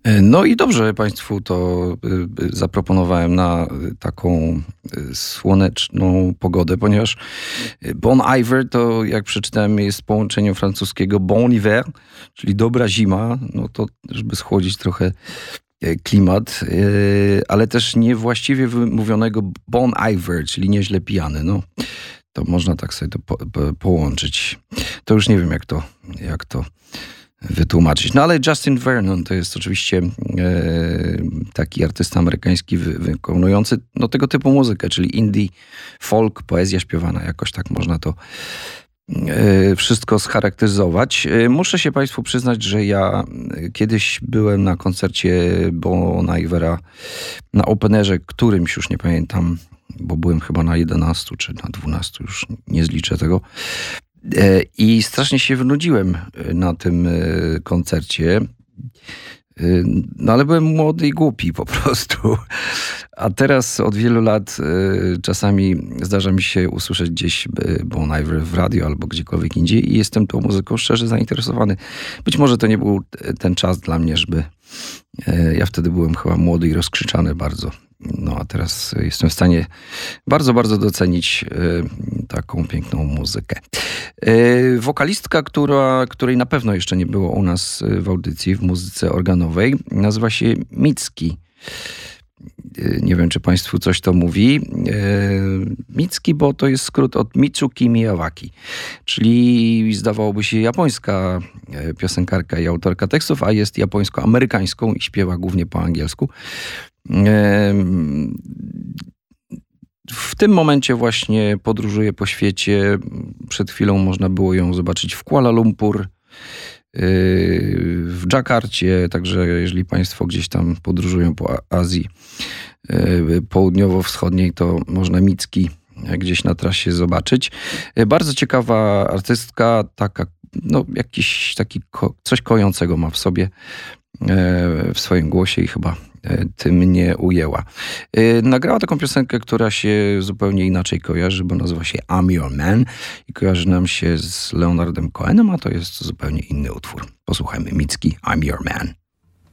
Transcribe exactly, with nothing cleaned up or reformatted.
No i dobrze Państwu to zaproponowałem na taką słoneczną pogodę, ponieważ Bon Iver to, jak przeczytałem, jest połączeniem francuskiego Bon Hiver, czyli dobra zima, no to żeby schłodzić trochę klimat, ale też niewłaściwie wymówionego Bon Iver, czyli nieźle pijany. No, to można tak sobie to po, po, połączyć. To już nie wiem, jak to, jak to wytłumaczyć. No ale Justin Vernon to jest oczywiście e, taki artysta amerykański wy, wykonujący no, tego typu muzykę, czyli indie, folk, poezja śpiewana. Jakoś tak można to e, wszystko scharakteryzować. E, muszę się Państwu przyznać, że ja kiedyś byłem na koncercie Bon Ivera na openerze, którymś już nie pamiętam, bo byłem chyba na jedenastu czy na dwunastu, już nie zliczę tego. I strasznie się wynudziłem na tym koncercie. No ale byłem młody i głupi po prostu. A teraz od wielu lat czasami zdarza mi się usłyszeć gdzieś Bon Iver w radio albo gdziekolwiek indziej i jestem tą muzyką szczerze zainteresowany. Być może to nie był ten czas dla mnie, żeby... Ja wtedy byłem chyba młody i rozkrzyczany bardzo. No a teraz jestem w stanie bardzo, bardzo docenić y, taką piękną muzykę. Y, wokalistka, która, której na pewno jeszcze nie było u nas w audycji w muzyce organowej, nazywa się Mitski. Y, nie wiem, czy Państwu coś to mówi. Y, Mitski, bo to jest skrót od Mitsuki Miyawaki, czyli zdawałoby się japońska piosenkarka i autorka tekstów, a jest japońsko-amerykańską i śpiewa głównie po angielsku. W tym momencie właśnie podróżuje po świecie. Przed chwilą można było ją zobaczyć w Kuala Lumpur, w Dżakarcie, także jeżeli Państwo gdzieś tam podróżują po Azji południowo-wschodniej, to można Mitski gdzieś na trasie zobaczyć. Bardzo ciekawa artystka, taka, no jakiś taki ko- coś kojącego ma w sobie, w swoim głosie i chyba tym mnie ujęła. Nagrała taką piosenkę, która się zupełnie inaczej kojarzy, bo nazywa się I'm Your Man i kojarzy nam się z Leonardem Cohenem, a to jest zupełnie inny utwór. Posłuchajmy Mitski, I'm Your Man.